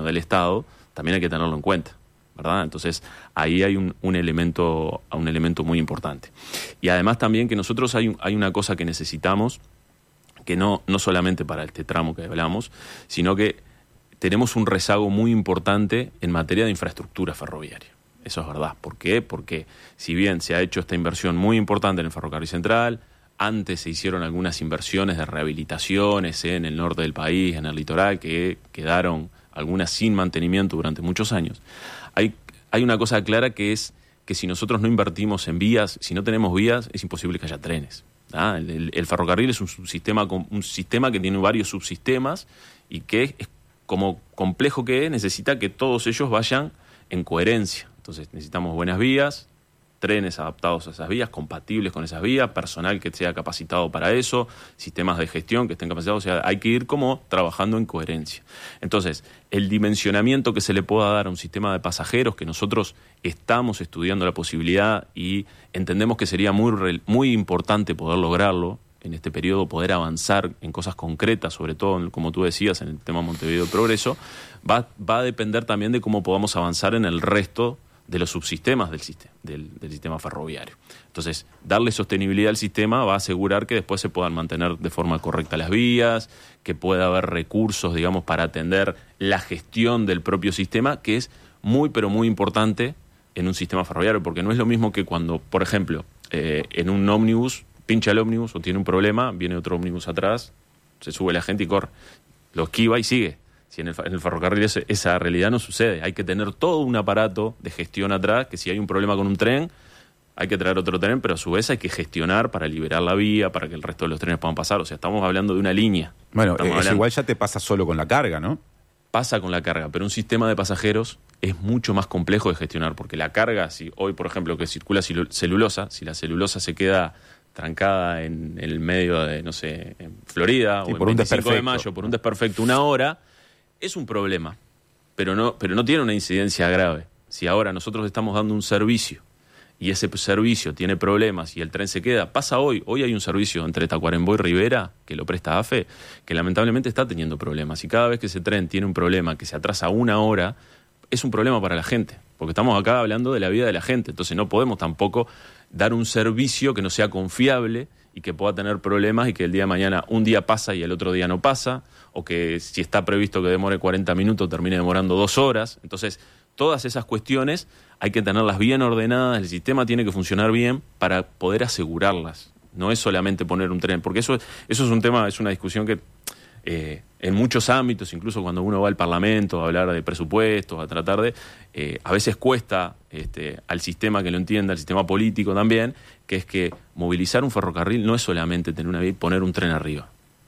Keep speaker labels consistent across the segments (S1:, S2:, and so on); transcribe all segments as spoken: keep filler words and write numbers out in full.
S1: sino del Estado, también hay que tenerlo en cuenta, ¿verdad? Entonces, ahí hay un, un elemento, un elemento muy importante. Y además también que nosotros hay, hay una cosa que necesitamos, que no, no solamente para este tramo que hablamos, sino que tenemos un rezago muy importante en materia de infraestructura ferroviaria. Eso es verdad. ¿Por qué? Porque si bien se ha hecho esta inversión muy importante en el Ferrocarril Central, antes se hicieron algunas inversiones de rehabilitaciones en el norte del país, en el litoral, que quedaron algunas sin mantenimiento durante muchos años. Hay, hay una cosa clara que es que si nosotros no invertimos en vías, si no tenemos vías, es imposible que haya trenes. ¿Ah? El, el, el ferrocarril es un subsistema, un sistema que tiene varios subsistemas y que es como complejo que es, necesita que todos ellos vayan en coherencia. Entonces necesitamos buenas vías, trenes adaptados a esas vías, compatibles con esas vías, personal que sea capacitado para eso, sistemas de gestión que estén capacitados, o sea, hay que ir como trabajando en coherencia. Entonces, el dimensionamiento que se le pueda dar a un sistema de pasajeros, que nosotros estamos estudiando la posibilidad y entendemos que sería muy, muy importante poder lograrlo en este periodo, poder avanzar en cosas concretas, sobre todo, como tú decías, en el tema Montevideo Progreso, va, va a depender también de cómo podamos avanzar en el resto de los subsistemas del sistema, del, del sistema ferroviario. Entonces, darle sostenibilidad al sistema va a asegurar que después se puedan mantener de forma correcta las vías, que pueda haber recursos, digamos, para atender la gestión del propio sistema, que es muy, pero muy importante en un sistema ferroviario, porque no es lo mismo que cuando, por ejemplo, eh, en un ómnibus, pincha el ómnibus o tiene un problema, viene otro ómnibus atrás, se sube la gente y corre, lo esquiva y sigue. Si en el, en el ferrocarril ese, esa realidad no sucede, hay que tener todo un aparato de gestión atrás, que si hay un problema con un tren, hay que traer otro tren, pero a su vez hay que gestionar para liberar la vía, para que el resto de los trenes puedan pasar. O sea, estamos hablando de una línea.
S2: Bueno, eso
S1: hablando...
S2: igual ya te pasa solo con la carga, ¿no?
S1: Pasa con la carga, pero un sistema de pasajeros es mucho más complejo de gestionar, porque la carga, si hoy, por ejemplo, que circula celulosa, si la celulosa se queda trancada en, en el medio de, no sé, en Florida, sí, o en veinticinco de mayo, por un desperfecto una hora, es un problema, pero no, pero no tiene una incidencia grave. Si ahora nosotros estamos dando un servicio y ese servicio tiene problemas y el tren se queda, pasa hoy, hoy hay un servicio entre Tacuarembó y Rivera, que lo presta AFE, que lamentablemente está teniendo problemas, y cada vez que ese tren tiene un problema que se atrasa una hora, es un problema para la gente, porque estamos acá hablando de la vida de la gente, entonces no podemos tampoco dar un servicio que no sea confiable y que pueda tener problemas y que el día de mañana un día pasa y el otro día no pasa, o que si está previsto que demore cuarenta minutos termine demorando dos horas. Entonces, todas esas cuestiones hay que tenerlas bien ordenadas, el sistema tiene que funcionar bien para poder asegurarlas. No es solamente poner un tren, porque eso, eso es un tema, es una discusión que eh, en muchos ámbitos, incluso cuando uno va al Parlamento a hablar de presupuestos, a tratar de... Eh, a veces cuesta este, al sistema que lo entienda, al sistema político también, que es que movilizar un ferrocarril no es solamente tener una vía y poner un tren arriba.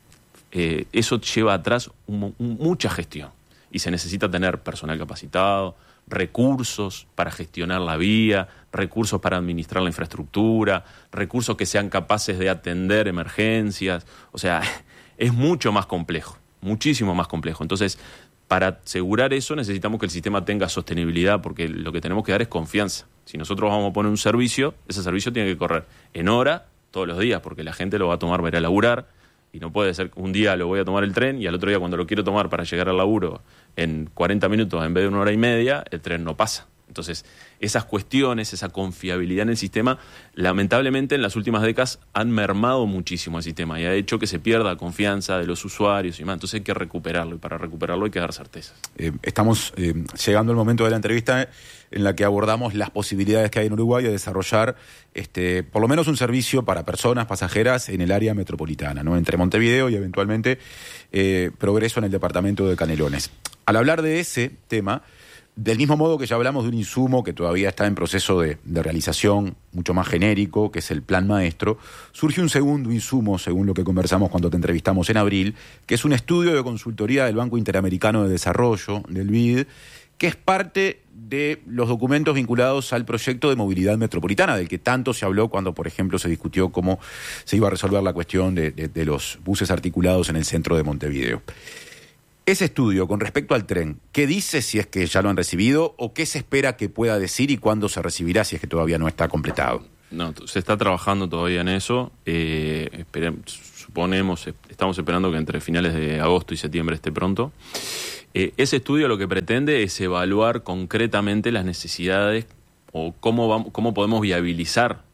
S1: Eh, eso lleva atrás un, un, mucha gestión y se necesita tener personal capacitado, recursos para gestionar la vía, recursos para administrar la infraestructura, recursos que sean capaces de atender emergencias. O sea, es mucho más complejo, muchísimo más complejo. Entonces, para asegurar eso necesitamos que el sistema tenga sostenibilidad, porque lo que tenemos que dar es confianza. Si nosotros vamos a poner un servicio, ese servicio tiene que correr en hora todos los días, porque la gente lo va a tomar, va a ir a laburar, y no puede ser que un día lo voy a tomar el tren y al otro día cuando lo quiero tomar para llegar al laburo en cuarenta minutos en vez de una hora y media, el tren no pasa. Entonces, esas cuestiones, esa confiabilidad en el sistema, lamentablemente en las últimas décadas han mermado muchísimo el sistema y ha hecho que se pierda confianza de los usuarios y más. Entonces hay que recuperarlo, y para recuperarlo hay que dar certezas.
S2: Eh, estamos eh, llegando al momento de la entrevista en la que abordamos las posibilidades que hay en Uruguay de desarrollar este, por lo menos un servicio para personas pasajeras en el área metropolitana, ¿no? Entre Montevideo y eventualmente eh, Progreso en el departamento de Canelones. Al hablar de ese tema, del mismo modo que ya hablamos de un insumo que todavía está en proceso de, de realización mucho más genérico, que es el Plan Maestro, surge un segundo insumo, según lo que conversamos cuando te entrevistamos en abril, que es un estudio de consultoría del Banco Interamericano de Desarrollo, del B I D, que es parte de los documentos vinculados al proyecto de movilidad metropolitana, del que tanto se habló cuando, por ejemplo, se discutió cómo se iba a resolver la cuestión de, de, de los buses articulados en el centro de Montevideo. Ese estudio, con respecto al tren, ¿qué dice si es que ya lo han recibido o qué se espera que pueda decir y cuándo se recibirá si es que todavía no está completado?
S1: No, se está trabajando todavía en eso. Eh, esperemos, suponemos, estamos esperando que entre finales de agosto y septiembre esté pronto. Eh, ese estudio lo que pretende es evaluar concretamente las necesidades o cómo, vamos, cómo podemos viabilizar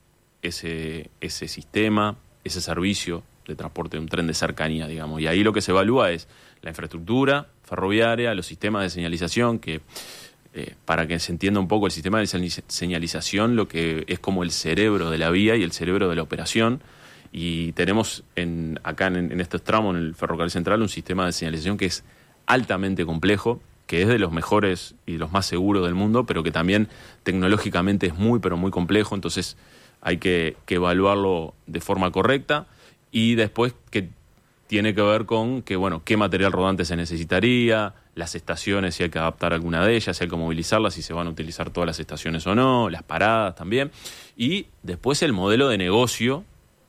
S1: ese, ese sistema, ese servicio de transporte de un tren de cercanía, digamos. Y ahí lo que se evalúa es la infraestructura ferroviaria, los sistemas de señalización, que eh, para que se entienda un poco, el sistema de señalización lo que es como el cerebro de la vía y el cerebro de la operación. Y tenemos en, acá en, en estos tramos, en el Ferrocarril Central, un sistema de señalización que es altamente complejo, que es de los mejores y los más seguros del mundo, pero que también tecnológicamente es muy, pero muy complejo. Entonces hay que, que evaluarlo de forma correcta. Y después que tiene que ver con que, bueno, qué material rodante se necesitaría, las estaciones, si hay que adaptar alguna de ellas, si hay que movilizarlas, si se van a utilizar todas las estaciones o no, las paradas también. Y después el modelo de negocio,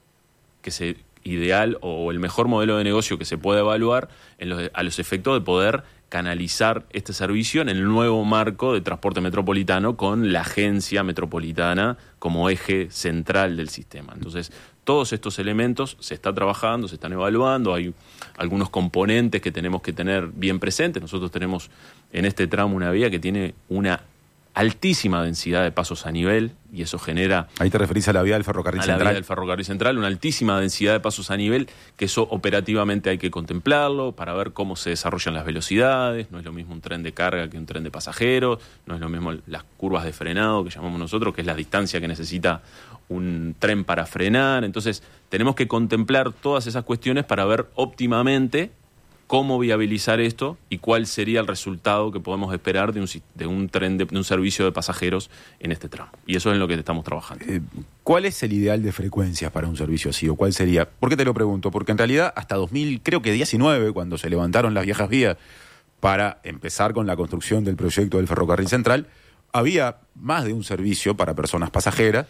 S1: que se ideal o el mejor modelo de negocio que se puede evaluar en los, a los efectos de poder canalizar este servicio en el nuevo marco de transporte metropolitano con la agencia metropolitana como eje central del sistema. Entonces, todos estos elementos se está trabajando, se están evaluando, hay algunos componentes que tenemos que tener bien presentes. Nosotros tenemos en este tramo una vía que tiene una altísima densidad de pasos a nivel y eso genera...
S2: Ahí te referís a la vía del Ferrocarril
S1: a
S2: Central.
S1: la vía del Ferrocarril Central, una altísima densidad de pasos a nivel, que eso operativamente hay que contemplarlo para ver cómo se desarrollan las velocidades. No es lo mismo un tren de carga que un tren de pasajeros, no es lo mismo las curvas de frenado que llamamos nosotros, que es la distancia que necesita un tren para frenar. Entonces tenemos que contemplar todas esas cuestiones para ver óptimamente cómo viabilizar esto y cuál sería el resultado que podemos esperar de un, de un tren, de, de un servicio de pasajeros en este tramo. Y eso es en lo que estamos trabajando.
S2: Eh, ¿Cuál es el ideal de frecuencias para un servicio así? ¿O cuál sería? ¿Por qué te lo pregunto? Porque en realidad hasta dos mil, creo que diecinueve, cuando se levantaron las viejas vías para empezar con la construcción del proyecto del Ferrocarril Central, había más de un servicio para personas pasajeras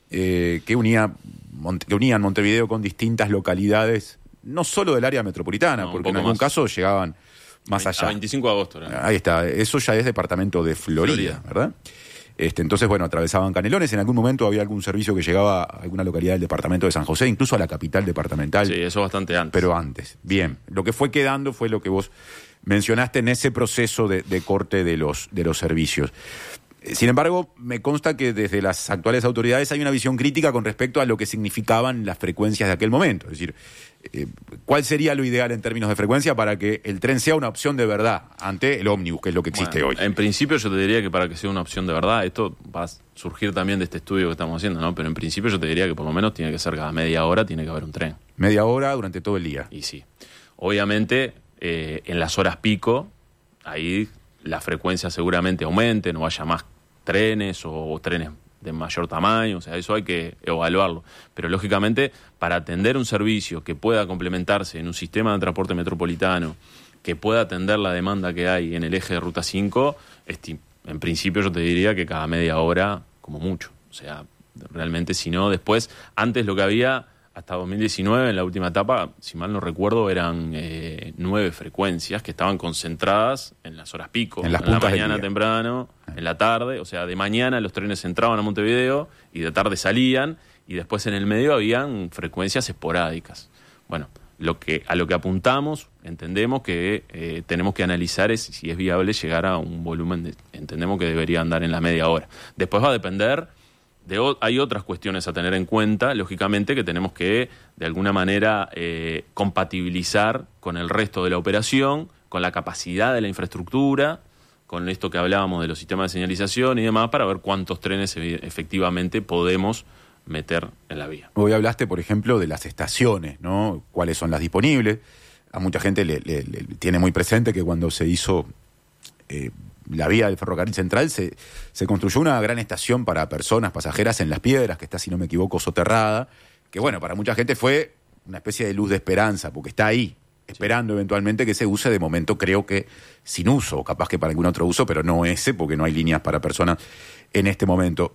S2: eh, que, unía, que unían Montevideo con distintas localidades, no solo del área metropolitana, no, porque en algún más. caso llegaban más allá.
S1: A veinticinco de agosto. ¿no?
S2: Ahí está, eso ya es departamento de Florida, Florida. ¿verdad? Este, entonces, bueno, atravesaban Canelones, en algún momento había algún servicio que llegaba a alguna localidad del departamento de San José, incluso a la capital departamental.
S1: Sí, eso bastante antes.
S2: Pero antes, bien. Lo que fue quedando fue lo que vos mencionaste en ese proceso de, de corte de los, de los servicios. Sin embargo, me consta que desde las actuales autoridades hay una visión crítica con respecto a lo que significaban las frecuencias de aquel momento. Es decir, eh, ¿cuál sería lo ideal en términos de frecuencia para que el tren sea una opción de verdad ante el ómnibus, que es lo que existe
S1: bueno,
S2: hoy?
S1: En principio yo te diría que para que sea una opción de verdad, esto va a surgir también de este estudio que estamos haciendo, ¿no? Pero en principio yo te diría que por lo menos tiene que ser cada media hora, tiene que haber un tren.
S2: Media hora durante todo el día.
S1: Y sí. Obviamente, eh, en las horas pico, ahí la frecuencia seguramente aumente, no haya más trenes o, o trenes de mayor tamaño, o sea, eso hay que evaluarlo. Pero lógicamente, para atender un servicio que pueda complementarse en un sistema de transporte metropolitano, que pueda atender la demanda que hay en el eje de Ruta cinco, esti- en principio yo te diría que cada media hora, como mucho. O sea, realmente si no, después, antes lo que había... Hasta dos mil diecinueve, en la última etapa, si mal no recuerdo, eran eh, nueve frecuencias que estaban concentradas en las horas pico.
S2: En las
S1: en la
S2: puntas
S1: mañana
S2: del día.
S1: temprano, en la tarde. O sea, de mañana los trenes entraban a Montevideo y de tarde salían. Y después en el medio habían frecuencias esporádicas. Bueno, lo que, a lo que apuntamos, entendemos que eh, tenemos que analizar es si es viable llegar a un volumen, de, entendemos que debería andar en la media hora. Después va a depender... De, hay otras cuestiones a tener en cuenta, lógicamente, que tenemos que, de alguna manera, eh, compatibilizar con el resto de la operación, con la capacidad de la infraestructura, con esto que hablábamos de los sistemas de señalización y demás, para ver cuántos trenes efectivamente podemos meter en la vía.
S2: Hoy hablaste, por ejemplo, de las estaciones, ¿no? ¿Cuáles son las disponibles? A mucha gente le, le, le tiene muy presente que cuando se hizo... Eh, la vía del Ferrocarril Central, se, se construyó una gran estación para personas pasajeras en Las Piedras, que está, si no me equivoco, soterrada, que bueno, para mucha gente fue una especie de luz de esperanza, porque está ahí, esperando eventualmente que se use. De momento creo que sin uso, capaz que para algún otro uso, pero no ese, porque no hay líneas para personas en este momento.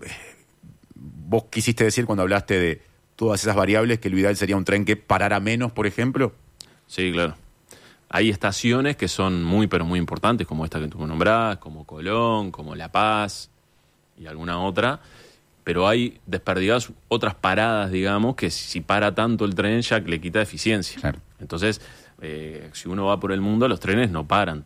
S2: ¿Vos quisiste decir cuando hablaste de todas esas variables que lo ideal sería un tren que parara menos, por ejemplo?
S1: Sí, claro. Hay estaciones que son muy, pero muy importantes, como esta que tú nombrás, como Colón, como La Paz y alguna otra, pero hay desperdigadas otras paradas, digamos, que si para tanto el tren ya le quita eficiencia.
S2: Claro.
S1: Entonces, eh, si uno va por el mundo, los trenes no paran tanto.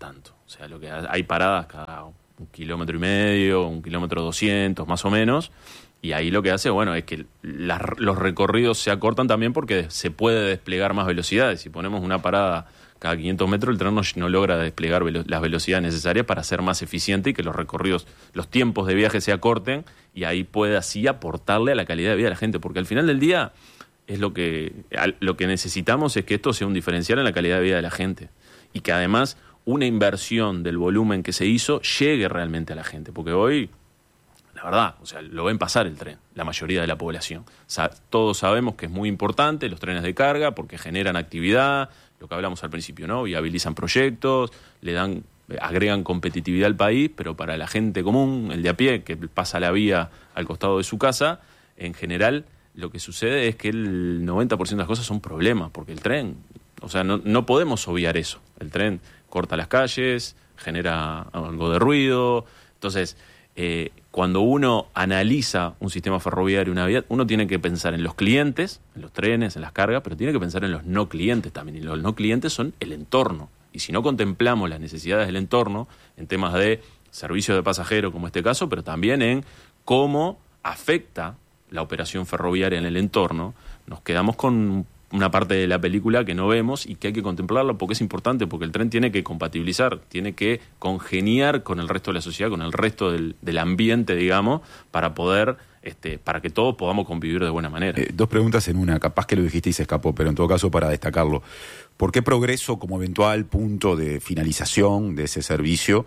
S1: O sea, lo que hay paradas cada un kilómetro y medio, un kilómetro doscientos, más o menos. Y ahí lo que hace, bueno, es que las, los recorridos se acortan también porque se puede desplegar más velocidades. Si ponemos una parada cada quinientos metros, el tren no, no logra desplegar velo, las velocidades necesarias para ser más eficiente y que los recorridos, los tiempos de viaje se acorten, y ahí puede así aportarle a la calidad de vida de la gente. Porque al final del día es lo que, lo que necesitamos es que esto sea un diferencial en la calidad de vida de la gente. Y que además una inversión del volumen que se hizo llegue realmente a la gente. Porque hoy, la verdad, o sea, lo ven pasar el tren, la mayoría de la población. O sea, todos sabemos que es muy importante los trenes de carga porque generan actividad, lo que hablamos al principio, ¿no? Viabilizan proyectos, le dan, agregan competitividad al país, pero para la gente común, el de a pie, que pasa la vía al costado de su casa, en general lo que sucede es que el noventa por ciento de las cosas son problemas, porque el tren, o sea, no, no podemos obviar eso. El tren corta las calles, genera algo de ruido, entonces... Eh, cuando uno analiza un sistema ferroviario, una vía, uno tiene que pensar en los clientes, en los trenes, en las cargas, pero tiene que pensar en los no clientes también. Y los no clientes son el entorno. Y si no contemplamos las necesidades del entorno, en temas de servicio de pasajero, como este caso, pero también en cómo afecta la operación ferroviaria en el entorno, nos quedamos con una parte de la película que no vemos y que hay que contemplarla porque es importante, porque el tren tiene que compatibilizar, tiene que congeniar con el resto de la sociedad, con el resto del, del ambiente, digamos, para poder, este, para que todos podamos convivir de buena manera.
S2: Eh, dos preguntas en una, capaz que lo dijiste y se escapó, pero en todo caso para destacarlo. ¿Por qué Progreso como eventual punto de finalización de ese servicio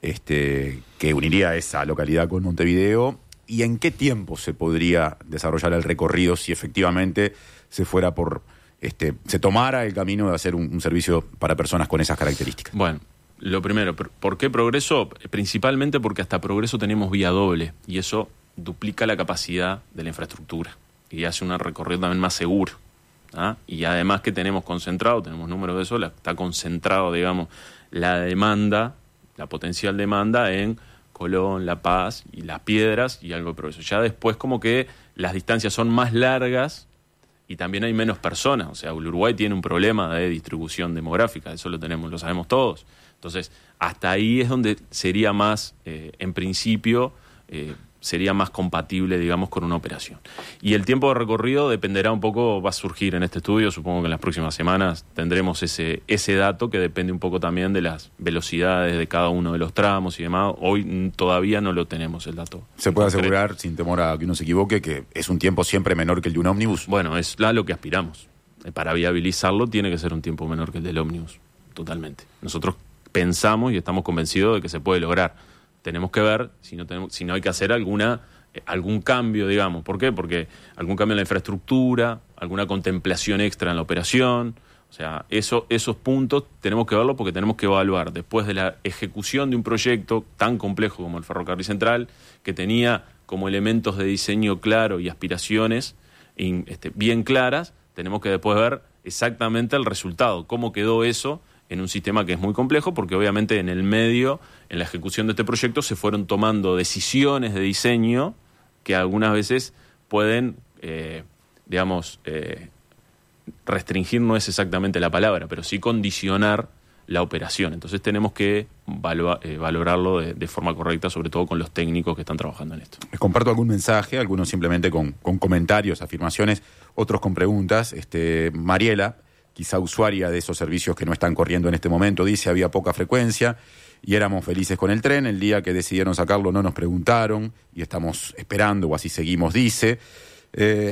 S2: este, que uniría esa localidad con Montevideo? ¿Y en qué tiempo se podría desarrollar el recorrido si efectivamente se fuera por, este, se tomara el camino de hacer un, un servicio para personas con esas características?
S1: Bueno, lo primero, ¿por qué Progreso? Principalmente porque hasta Progreso tenemos vía doble y eso duplica la capacidad de la infraestructura y hace un recorrido también más seguro. ¿Ah? Y además que tenemos concentrado, tenemos números de eso, está concentrado, digamos, la demanda, la potencial demanda en Colón, La Paz y Las Piedras y algo de Progreso. Ya después como que las distancias son más largas y también hay menos personas. O sea, el Uruguay tiene un problema de distribución demográfica, eso lo tenemos, lo sabemos todos. Entonces, hasta ahí es donde sería más, eh, en principio, eh, sería más compatible, digamos, con una operación. Y el tiempo de recorrido dependerá un poco, va a surgir en este estudio, supongo que en las próximas semanas tendremos ese, ese dato que depende un poco también de las velocidades de cada uno de los tramos y demás. Hoy todavía no lo tenemos el dato.
S2: ¿Se puede asegurar, sin temor a que uno se equivoque, que es un tiempo siempre menor que el de un ómnibus?
S1: Bueno, es a lo que aspiramos. Para viabilizarlo tiene que ser un tiempo menor que el del ómnibus, totalmente. Nosotros pensamos y estamos convencidos de que se puede lograr. Tenemos que ver si no tenemos, si no hay que hacer alguna eh, algún cambio, digamos. ¿Por qué? Porque algún cambio en la infraestructura, alguna contemplación extra en la operación. O sea, eso, esos puntos tenemos que verlo porque tenemos que evaluar después de la ejecución de un proyecto tan complejo como el Ferrocarril Central, que tenía como elementos de diseño claro y aspiraciones in, este, bien claras, tenemos que después ver exactamente el resultado, cómo quedó eso en un sistema que es muy complejo, porque obviamente en el medio, en la ejecución de este proyecto, se fueron tomando decisiones de diseño que algunas veces pueden, eh, digamos, eh, restringir no es exactamente la palabra, pero sí condicionar la operación. Entonces tenemos que valua- eh, valorarlo de, de forma correcta, sobre todo con los técnicos que están trabajando en esto.
S2: Les comparto algún mensaje, algunos simplemente con, con comentarios, afirmaciones, otros con preguntas. Este, Mariela, quizá usuaria de esos servicios que no están corriendo en este momento, dice: había poca frecuencia y éramos felices con el tren. El día que decidieron sacarlo no nos preguntaron y estamos esperando, o así seguimos, dice. Eh,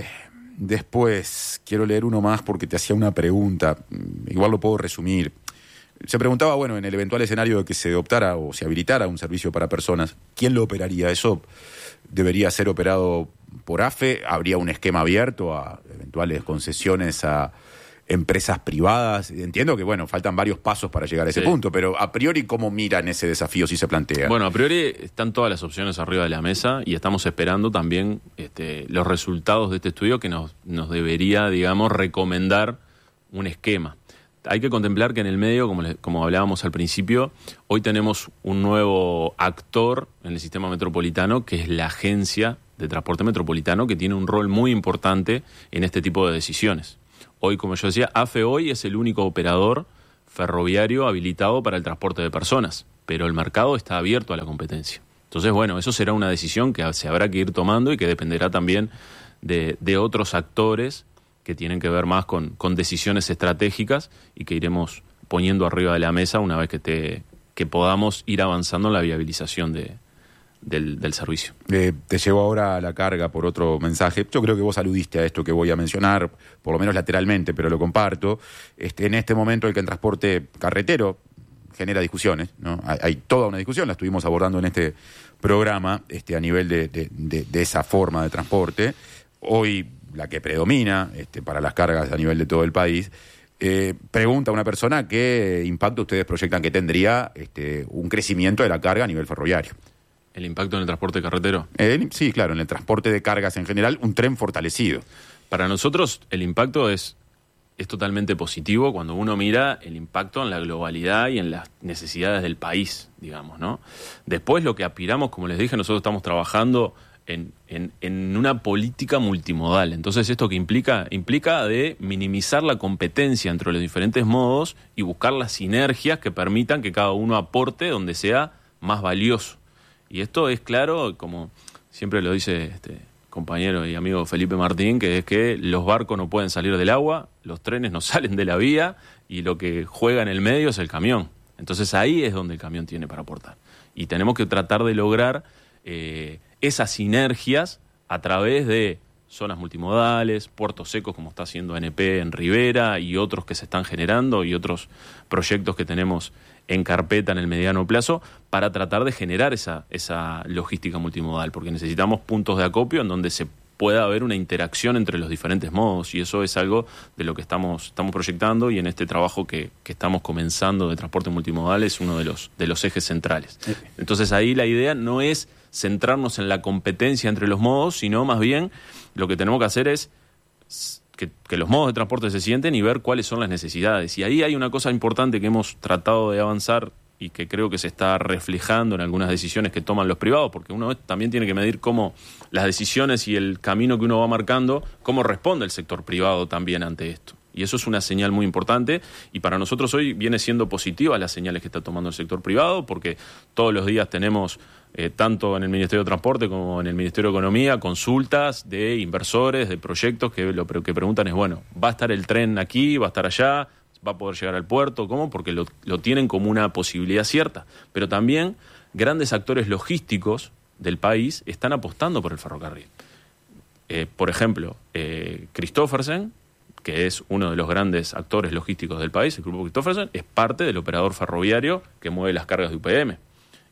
S2: después, quiero leer uno más porque te hacía una pregunta, igual lo puedo resumir. Se preguntaba, bueno, en el eventual escenario de que se optara o se habilitara un servicio para personas, ¿quién lo operaría? ¿Eso debería ser operado por AFE? ¿Habría un esquema abierto a eventuales concesiones a empresas privadas? Entiendo que, bueno, faltan varios pasos para llegar a ese sí. punto, pero a priori, ¿cómo miran ese desafío si se plantea?
S1: Bueno, a priori están todas las opciones arriba de la mesa y estamos esperando también este, los resultados de este estudio que nos, nos debería, digamos, recomendar un esquema. Hay que contemplar que en el medio, como, le, como hablábamos al principio, hoy tenemos un nuevo actor en el sistema metropolitano, que es la Agencia de Transporte Metropolitano, que tiene un rol muy importante en este tipo de decisiones. Hoy, como yo decía, AFE hoy es el único operador ferroviario habilitado para el transporte de personas, pero el mercado está abierto a la competencia. Entonces, bueno, eso será una decisión que se habrá que ir tomando y que dependerá también de, de otros actores que tienen que ver más con, con decisiones estratégicas y que iremos poniendo arriba de la mesa una vez que, te, que podamos ir avanzando en la viabilización de, del, del servicio.
S2: Eh, te llevo ahora a la carga por otro mensaje. Yo creo que vos aludiste a esto que voy a mencionar, por lo menos lateralmente, pero lo comparto. Este, en este momento el que en transporte carretero genera discusiones, ¿no? Hay, hay toda una discusión, la estuvimos abordando en este programa, este, a nivel de, de, de, de esa forma de transporte. Hoy la que predomina este, para las cargas a nivel de todo el país. Eh, pregunta a una persona qué impacto ustedes proyectan que tendría este, un crecimiento de la carga a nivel ferroviario.
S1: ¿El impacto en el transporte carretero?
S2: Eh, sí, claro, en el transporte de cargas en general, un tren fortalecido.
S1: Para nosotros el impacto es, es totalmente positivo cuando uno mira el impacto en la globalidad y en las necesidades del país, digamos, ¿no? Después lo que aspiramos, como les dije, nosotros estamos trabajando en, en, en una política multimodal. Entonces, ¿esto que implica? Implica de minimizar la competencia entre los diferentes modos y buscar las sinergias que permitan que cada uno aporte donde sea más valioso. Y esto es claro, como siempre lo dice este compañero y amigo Felipe Martín, que es que los barcos no pueden salir del agua, los trenes no salen de la vía y lo que juega en el medio es el camión. Entonces ahí es donde el camión tiene para aportar. Y tenemos que tratar de lograr eh, esas sinergias a través de zonas multimodales, puertos secos como está haciendo N P en Rivera y otros que se están generando y otros proyectos que tenemos en carpeta en el mediano plazo para tratar de generar esa, esa logística multimodal, porque necesitamos puntos de acopio en donde se pueda haber una interacción entre los diferentes modos y eso es algo de lo que estamos, estamos proyectando y en este trabajo que, que estamos comenzando de transporte multimodal es uno de los, de los ejes centrales. Entonces ahí la idea no es centrarnos en la competencia entre los modos, sino más bien lo que tenemos que hacer es que, que los modos de transporte se sienten y ver cuáles son las necesidades. Y ahí hay una cosa importante que hemos tratado de avanzar y que creo que se está reflejando en algunas decisiones que toman los privados, porque uno también tiene que medir cómo las decisiones y el camino que uno va marcando, cómo responde el sector privado también ante esto. Y eso es una señal muy importante y para nosotros hoy viene siendo positiva las señales que está tomando el sector privado, porque todos los días tenemos, eh, tanto en el Ministerio de Transporte como en el Ministerio de Economía, consultas de inversores, de proyectos que lo que preguntan es, bueno, ¿va a estar el tren aquí? ¿Va a estar allá? ¿Va a poder llegar al puerto? ¿Cómo? Porque lo, lo tienen como una posibilidad cierta. Pero también grandes actores logísticos del país están apostando por el ferrocarril. Eh, por ejemplo, eh, Christophersen, que es uno de los grandes actores logísticos del país, el Grupo Christophersen, es parte del operador ferroviario que mueve las cargas de U P M.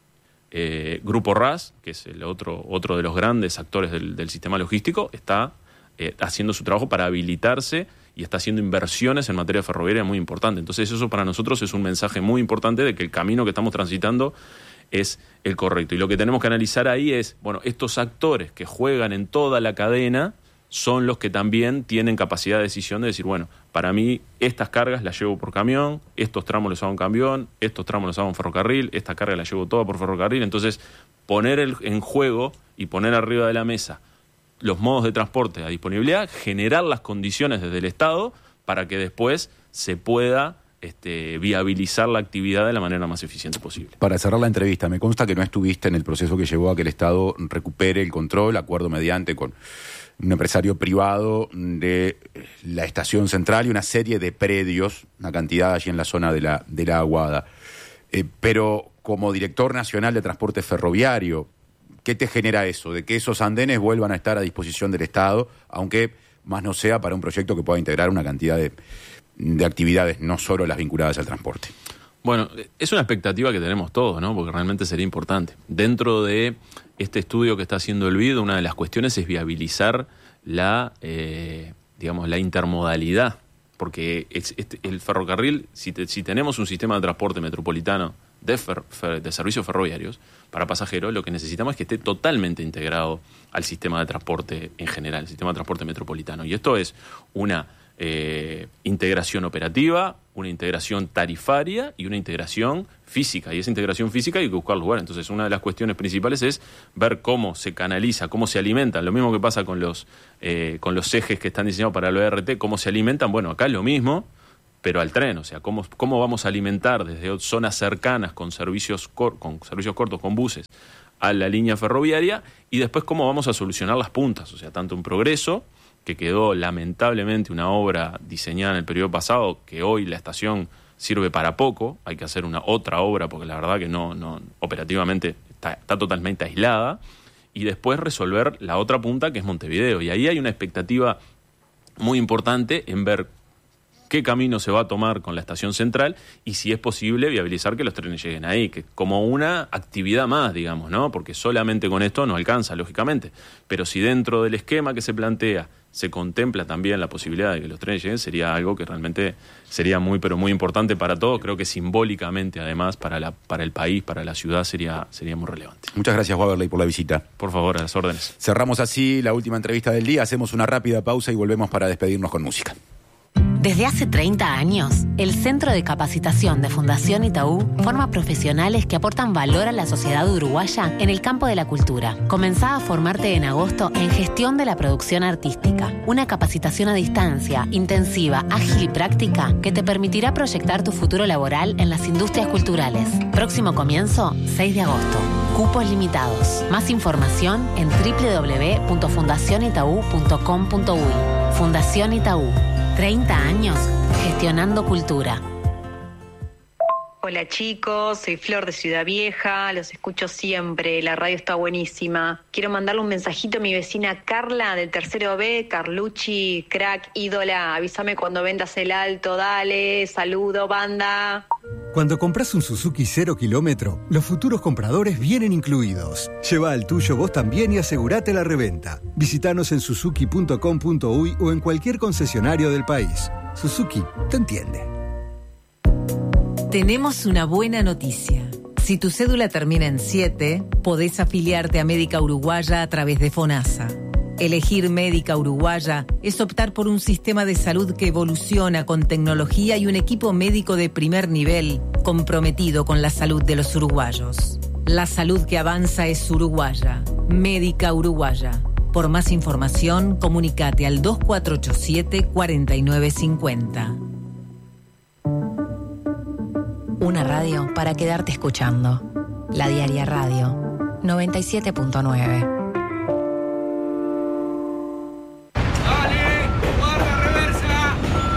S1: Eh, Grupo R A S, que es el otro, otro de los grandes actores del, del sistema logístico, está eh, haciendo su trabajo para habilitarse y está haciendo inversiones en materia ferroviaria muy importantes. Entonces eso para nosotros es un mensaje muy importante de que el camino que estamos transitando es el correcto. Y lo que tenemos que analizar ahí es, bueno, estos actores que juegan en toda la cadena son los que también tienen capacidad de decisión de decir, bueno, para mí estas cargas las llevo por camión, estos tramos los hago en camión, estos tramos los hago en ferrocarril, esta carga la llevo toda por ferrocarril. Entonces, poner el, en juego y poner arriba de la mesa los modos de transporte a disponibilidad, generar las condiciones desde el Estado para que después se pueda este, viabilizar la actividad de la manera más eficiente posible.
S2: Para cerrar la entrevista, me consta que no estuviste en el proceso que llevó a que el Estado recupere el control, acuerdo mediante con un empresario privado de la Estación Central y una serie de predios, una cantidad allí en la zona de la, de la Aguada. Eh, pero como director nacional de transporte ferroviario, ¿qué te genera eso? De que esos andenes vuelvan a estar a disposición del Estado, aunque más no sea para un proyecto que pueda integrar una cantidad de, de actividades, no solo las vinculadas al transporte.
S1: Bueno, es una expectativa que tenemos todos, ¿no? Porque realmente sería importante. Dentro de este estudio que está haciendo el B I D, una de las cuestiones es viabilizar la, eh, digamos, la intermodalidad. Porque es, es, el ferrocarril, si, te, si tenemos un sistema de transporte metropolitano de, fer, fer, de servicios ferroviarios para pasajeros, lo que necesitamos es que esté totalmente integrado al sistema de transporte en general, el sistema de transporte metropolitano. Y esto es una eh, integración operativa, una integración tarifaria y una integración física. Y esa integración física hay que buscar lugar. Entonces, una de las cuestiones principales es ver cómo se canaliza, cómo se alimentan. Lo mismo que pasa con los, eh, con los ejes que están diseñados para el O R T, cómo se alimentan. Bueno, acá es lo mismo. pero al tren, o sea, cómo, cómo vamos a alimentar desde zonas cercanas con servicios, cor- con servicios cortos, con buses, a la línea ferroviaria, y después cómo vamos a solucionar las puntas, o sea, tanto en Progreso, que quedó lamentablemente una obra diseñada en el periodo pasado, que hoy la estación sirve para poco, hay que hacer una otra obra, porque la verdad que no, no operativamente está, está totalmente aislada, y después resolver la otra punta, que es Montevideo, y ahí hay una expectativa muy importante en ver qué camino se va a tomar con la estación central y si es posible viabilizar que los trenes lleguen ahí, que como una actividad más, digamos, ¿no? Porque solamente con esto no alcanza, lógicamente. Pero si dentro del esquema que se plantea se contempla también la posibilidad de que los trenes lleguen, sería algo que realmente sería muy, pero muy importante para todos. Creo que simbólicamente, además, para la para el país, para la ciudad, sería, sería muy relevante.
S2: Muchas gracias, Waverley, por la visita.
S1: Por favor, a las órdenes.
S2: Cerramos así la última entrevista del día, hacemos una rápida pausa y volvemos para despedirnos con música.
S3: Desde hace treinta años, el Centro de Capacitación de Fundación Itaú forma profesionales que aportan valor a la sociedad uruguaya en el campo de la cultura. Comenzá a formarte en agosto en Gestión de la Producción Artística, una capacitación a distancia, intensiva, ágil y práctica que te permitirá proyectar tu futuro laboral en las industrias culturales. Próximo comienzo, seis de agosto. Cupos limitados. Más información en doble u doble u doble u punto fundación itaú punto com punto uy. Fundación Itaú. treinta años gestionando cultura.
S4: Hola chicos, soy Flor de Ciudad Vieja, los escucho siempre, la radio está buenísima. Quiero mandarle un mensajito a mi vecina Carla del tercero B, Carlucci, crack, ídola, avísame cuando vendas el alto, dale, saludo, banda.
S5: Cuando compras un Suzuki cero kilómetro, los futuros compradores vienen incluidos. Lleva al tuyo vos también y asegurate la reventa. Visítanos en suzuki punto com punto uy o en cualquier concesionario del país. Suzuki te entiende.
S6: Tenemos una buena noticia. Si tu cédula termina en siete, podés afiliarte a Médica Uruguaya a través de FONASA. Elegir Médica Uruguaya es optar por un sistema de salud que evoluciona con tecnología y un equipo médico de primer nivel comprometido con la salud de los uruguayos. La salud que avanza es uruguaya. Médica Uruguaya. Por más información, comunicate al dos cuatro ocho siete, cuatro nueve cinco cero.
S3: Una radio para quedarte escuchando. La Diaria Radio, noventa y siete punto nueve.
S7: ¡Dale! ¡Guarda reversa!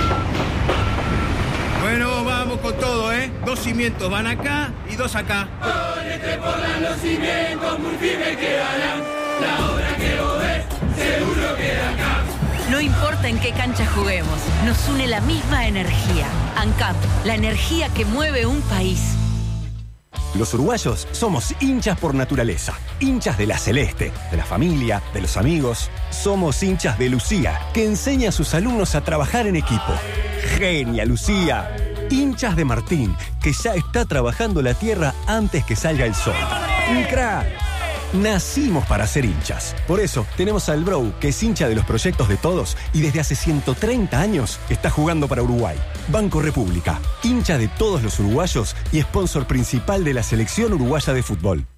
S7: Bueno, vamos con todo, ¿eh? Dos cimientos van acá y dos acá. Ponete por los cimientos muy firmes que harán. La obra que vos ves, seguro que da acá.
S6: No importa en qué cancha juguemos, nos une la misma energía. ANCAP, la energía que mueve un país.
S8: Los uruguayos somos hinchas por naturaleza, hinchas de la celeste, de la familia, de los amigos. Somos hinchas de Lucía, que enseña a sus alumnos a trabajar en equipo. Genia, Lucía. Hinchas de Martín, que ya está trabajando la tierra antes que salga el sol. Un crack. Nacimos para ser hinchas. Por eso tenemos al Bro, que es hincha de los proyectos de todos y desde hace ciento treinta años está jugando para Uruguay. Banco República, hincha de todos los uruguayos y sponsor principal de la selección uruguaya de fútbol.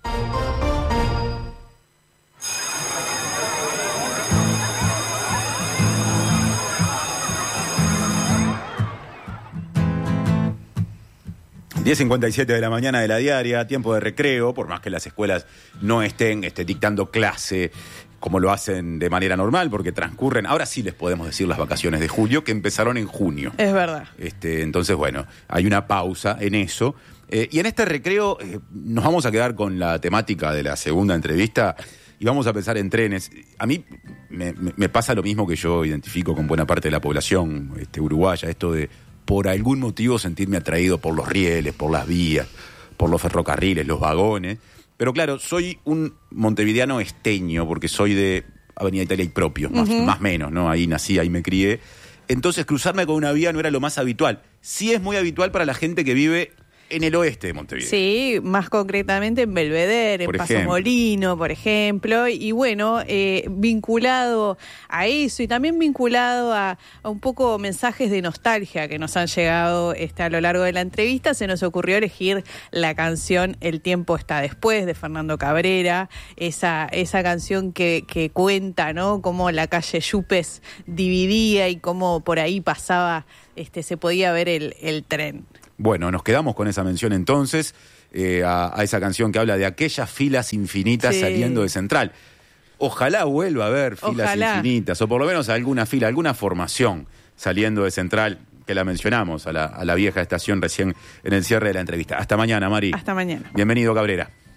S2: diez cincuenta y siete de la mañana de la diaria, tiempo de recreo, por más que las escuelas no estén este, dictando clase como lo hacen de manera normal, porque transcurren, ahora sí les podemos decir las vacaciones de julio, que empezaron en junio.
S9: Es verdad.
S2: Este, entonces, bueno, hay una pausa en eso. Eh, y en este recreo eh, nos vamos a quedar con la temática de la segunda entrevista y vamos a pensar en trenes. A mí me, me, me pasa lo mismo que yo identifico con buena parte de la población este, uruguaya, esto de por algún motivo sentirme atraído por los rieles, por las vías, por los ferrocarriles, los vagones. Pero claro, soy un montevideano esteño, porque soy de Avenida Italia y propio, más, uh-huh. más menos, ¿no? Ahí nací, ahí me crié. Entonces cruzarme con una vía no era lo más habitual. Sí es muy habitual para la gente que vive en el oeste de Montevideo.
S9: Sí, más concretamente en Belvedere, en Paso Molino, por ejemplo. Y bueno, eh, vinculado a eso y también vinculado a, a un poco mensajes de nostalgia que nos han llegado este, a lo largo de la entrevista, se nos ocurrió elegir la canción El tiempo está después, de Fernando Cabrera. Esa, esa canción que, que cuenta, ¿no?, cómo la calle Yupes dividía y cómo por ahí pasaba este, se podía ver el, el tren.
S2: Bueno, nos quedamos con esa mención entonces, eh, a, a esa canción que habla de aquellas filas infinitas sí. saliendo de Central. Ojalá vuelva a haber filas Ojalá. infinitas, o por lo menos alguna fila, alguna formación saliendo de Central, que la mencionamos, a la, a la vieja estación recién en el cierre de la entrevista. Hasta mañana, Mari.
S9: Hasta mañana.
S2: Bienvenido, Cabrera.